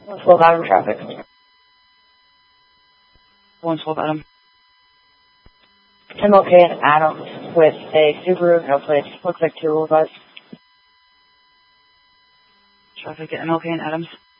112 Adam traffic. 112 Adam. MLK and Adams with a Subaru, no plates. Looks like two of us. Traffic at MLK and Adams.